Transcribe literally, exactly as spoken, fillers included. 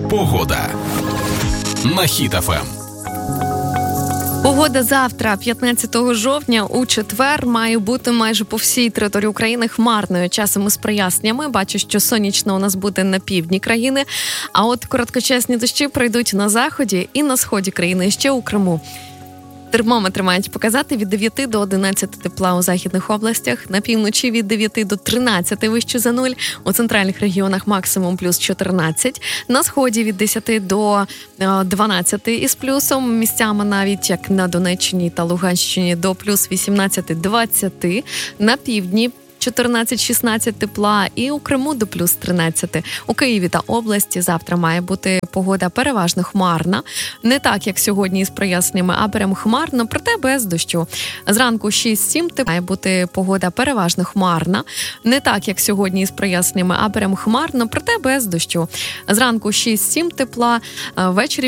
Погода на Хіт еф ем. Погода завтра, п'ятнадцятого жовтня, у четвер, має бути майже по всій території України хмарною, часом із проясненнями. Бачу, що сонячно у нас буде на півдні країни, а от короткочасні дощі пройдуть на заході і на сході країни, ще у Криму. Термометри мають показати від дев'яти до одинадцяти тепла у західних областях, на півночі від дев'яти до тринадцяти вище за нуль, у центральних регіонах максимум плюс чотирнадцять, на сході від десяти до дванадцяти із плюсом, місцями навіть як на Донеччині та Луганщині до плюс вісімнадцяти-двадцяти, на півдні чотирнадцять-шістнадцять тепла і у Криму до плюс тринадцяти. У Києві та області завтра має бути погода переважно хмарна. Не так, як сьогодні із проясненнями, а прям хмарно, проте без дощу. Зранку шість-сім тепла має бути погода переважно хмарна. Не так, як сьогодні із проясненнями, а прям хмарно, проте без дощу. Зранку шість-сім тепла, ввечері